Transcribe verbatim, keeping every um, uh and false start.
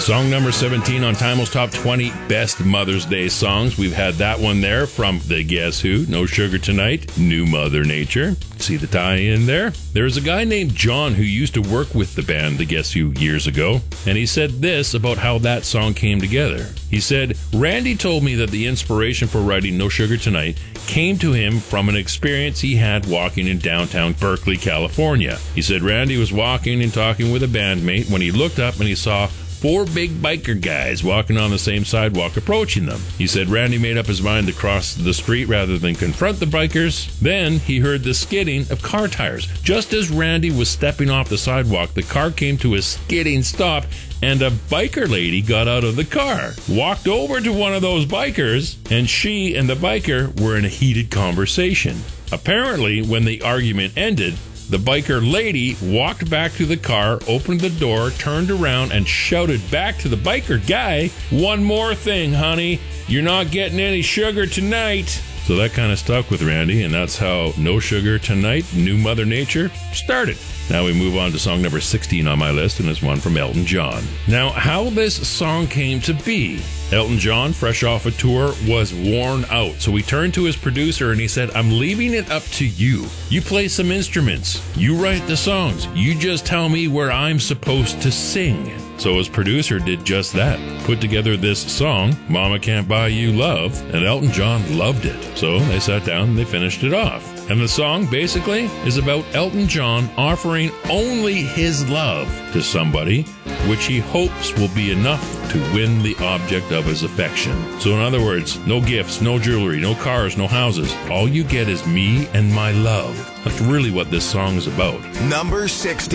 Song number seventeen on Timel's Top twenty Best Mother's Day Songs. We've had that one there from the Guess Who, No Sugar Tonight, New Mother Nature. See the tie-in there? There's a guy named John who used to work with the band The Guess Who years ago, and he said this about how that song came together. He said, Randy told me that the inspiration for writing No Sugar Tonight came to him from an experience he had walking in downtown Berkeley, California. He said Randy was walking and talking with a bandmate when he looked up and he saw four big biker guys walking on the same sidewalk approaching them. He said Randy made up his mind to cross the street rather than confront the bikers. Then he heard the skidding of car tires. Just as Randy was stepping off the sidewalk, the car came to a skidding stop and a biker lady got out of the car, walked over to one of those bikers, and she and the biker were in a heated conversation. Apparently, when the argument ended, the biker lady walked back to the car, opened the door, turned around, and shouted back to the biker guy, "One more thing, honey. You're not getting any sugar tonight." So that kind of stuck with Randy, and that's how No Sugar Tonight, New Mother Nature started. Now we move on to song number sixteen on my list, and it's one from Elton John. Now, how this song came to be. Elton John, fresh off a tour, was worn out. So he turned to his producer and he said, I'm leaving it up to you. You play some instruments. You write the songs. You just tell me where I'm supposed to sing. So his producer did just that. Put together this song, Mama Can't Buy You Love, and Elton John loved it. So they sat down and they finished it off. And the song basically is about Elton John offering only his love to somebody, which he hopes will be enough to win the object of his affection. So in other words, no gifts, no jewelry, no cars, no houses. All you get is me and my love. That's really what this song is about. Number sixty.